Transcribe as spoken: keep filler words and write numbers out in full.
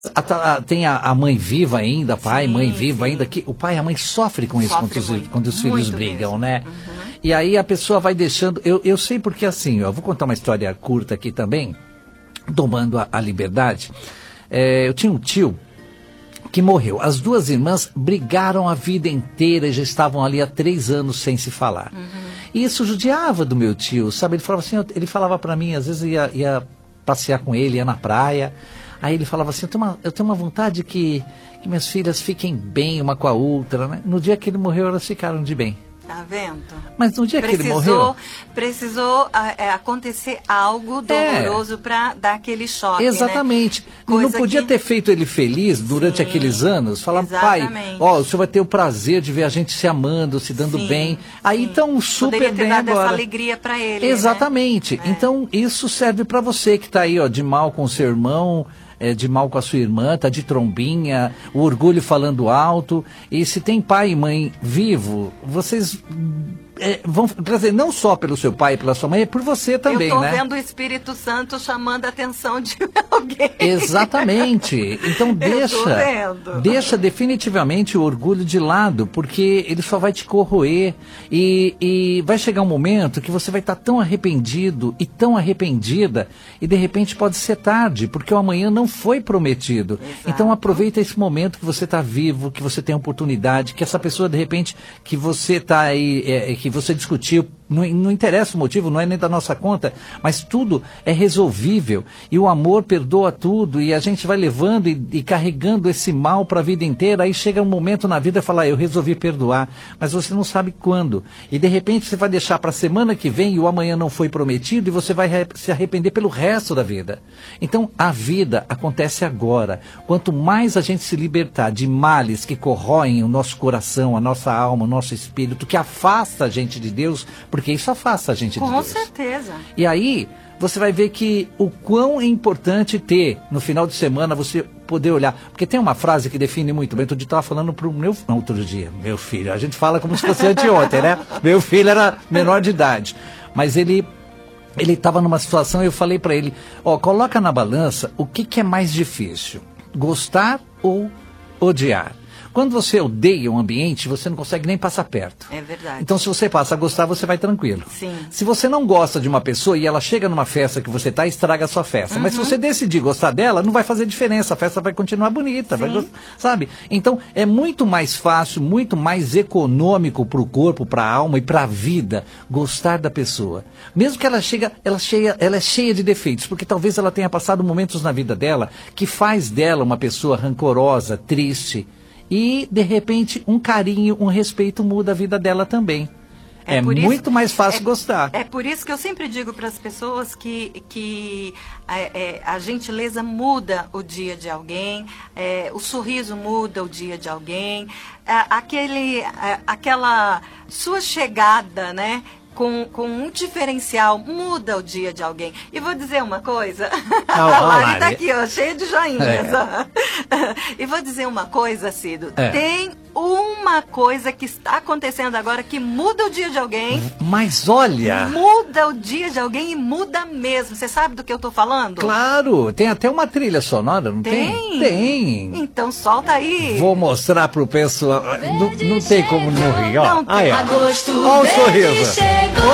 A, a, tem a, a mãe viva ainda, pai, sim, mãe viva sim. ainda, que o pai e a mãe sofrem com isso Sofre quando os, muito, quando os filhos brigam, mesmo. né? Uhum. E aí a pessoa vai deixando, eu, eu sei porque assim, eu vou contar uma história curta aqui também, tomando a, a liberdade. É, eu tinha um tio que morreu. As duas irmãs brigaram a vida inteira e já estavam ali há três anos sem se falar. Uhum. E isso judiava do meu tio, sabe? Ele falava assim, ele falava para mim, às vezes ia, ia passear com ele, ia na praia. Aí ele falava assim, eu tenho uma, eu tenho uma vontade que, que minhas filhas fiquem bem uma com a outra, né? No dia que ele morreu, elas ficaram de bem. Tá vendo? Mas no dia precisou, que ele morreu... Precisou é, acontecer algo doloroso é. para dar aquele choque, exatamente. né? Não podia que... ter feito ele feliz durante Sim, aqueles anos. Falar, pai, ó, o senhor vai ter o prazer de ver a gente se amando, se dando sim, bem. Aí então super Poderia ter bem dado agora. essa alegria para ele. Exatamente. Né? Então isso serve para você que está aí, ó, de mal com o seu irmão, é, de mal com a sua irmã, tá de trombinha, o orgulho falando alto. E se tem pai e mãe vivo, vocês é, vão trazer não só pelo seu pai e pela sua mãe, é por você também, Eu tô né? vendo o Espírito Santo chamando a atenção de alguém. Exatamente. Então deixa, deixa definitivamente o orgulho de lado, porque ele só vai te corroer e, e vai chegar um momento que você vai estar tão arrependido e tão arrependida e de repente pode ser tarde, porque o amanhã não foi prometido. Exato. Então aproveita esse momento que você está vivo, que você tem a oportunidade, que essa pessoa de repente que você está aí, é, que você discutiu, não, não interessa o motivo, não é nem da nossa conta, mas tudo é resolvível e o amor perdoa tudo e a gente vai levando e, e carregando esse mal para a vida inteira. Aí chega um momento na vida e fala, ah, eu resolvi perdoar, mas você não sabe quando. E de repente você vai deixar para a semana que vem e o amanhã não foi prometido e você vai se arrepender pelo resto da vida. Então a vida acontece agora. Quanto mais a gente se libertar de males que corroem o nosso coração, a nossa alma, o nosso espírito, que afasta a gente de Deus, porque isso afasta a gente de Deus. Com certeza. E aí você vai ver que o quão é importante ter, no final de semana, você poder olhar. Porque tem uma frase que define muito bem. Outro dia eu estava falando para o meu... Não, outro dia, meu filho. A gente fala como se fosse anteontem, né? Meu filho era menor de idade. Mas ele... Ele estava numa situação e eu falei para ele, ó, coloca na balança o que, que é mais difícil, gostar ou odiar. Quando você odeia um ambiente, você não consegue nem passar perto. É verdade. Então, se você passa a gostar, você vai tranquilo. Sim. Se você não gosta de uma pessoa e ela chega numa festa que você está, estraga a sua festa. Uhum. Mas se você decidir gostar dela, não vai fazer diferença. A festa vai continuar bonita. Vai gost... Sabe? Então, é muito mais fácil, muito mais econômico para o corpo, para a alma e para a vida gostar da pessoa. Mesmo que ela, chega, ela, cheia, ela é cheia de defeitos, porque talvez ela tenha passado momentos na vida dela que faz dela uma pessoa rancorosa, triste. E, de repente, um carinho, um respeito muda a vida dela também. É, é muito isso, mais fácil é, gostar. É por isso que eu sempre digo para as pessoas que, que é, é, a gentileza muda o dia de alguém, é, o sorriso muda o dia de alguém, é, aquele, é, aquela sua chegada, né? Com, com um diferencial, muda o dia de alguém. E vou dizer uma coisa, Não, a Lari está aqui, ó, cheia de joinhas. É. E vou dizer uma coisa, Cido, é. Tem uma coisa que está acontecendo agora que muda o dia de alguém. Mas olha... Muda o dia de alguém e muda mesmo. Você sabe do que eu estou falando? Claro, tem até uma trilha sonora, não tem? Tem. Tem. Então solta aí. Vou mostrar pro pessoal. Não, não tem como não rir, ó. Não tem. Aí, ó. Olha o sorriso.